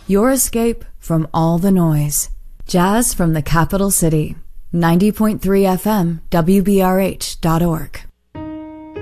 Your escape from all the noise. Jazz from the capital city. 90.3 FM, WBRH.org.